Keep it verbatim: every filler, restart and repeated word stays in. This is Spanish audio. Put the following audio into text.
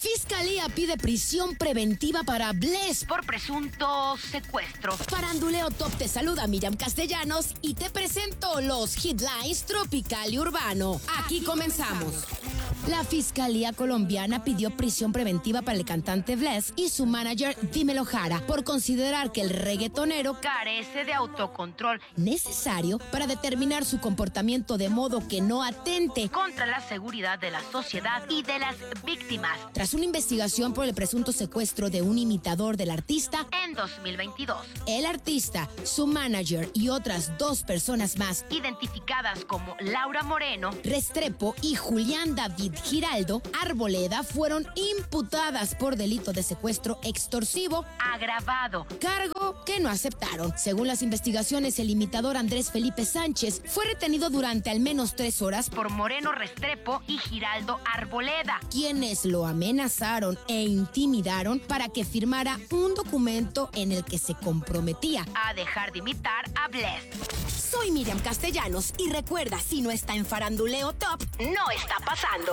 Fiscalía pide prisión preventiva para Bless por presunto secuestro. Faranduleo Top te saluda Miriam Castellanos y te presento los headlines tropical y urbano. Aquí, Aquí comenzamos. comenzamos. La Fiscalía colombiana pidió prisión preventiva para el cantante Bless y su manager Dímelo Jara por considerar que el reggaetonero carece de autocontrol necesario para determinar su comportamiento de modo que no atente contra la seguridad de la sociedad y de las víctimas. Tras una investigación por el presunto secuestro de un imitador del artista en dos mil veintidós, el artista, su manager y otras dos personas más, identificadas como Laura Moreno Restrepo y Julián David Giraldo Arboleda, fueron imputadas por delito de secuestro extorsivo agravado, cargo que no aceptaron. Según las investigaciones, el imitador Andrés Felipe Sánchez fue retenido durante al menos tres horas por Moreno Restrepo y Giraldo Arboleda, quienes lo amenazaron e intimidaron para que firmara un documento en el que se comprometía a dejar de imitar a Bless. Soy Miriam Castellanos y recuerda, si no está en Faranduleo Top, no está pasando.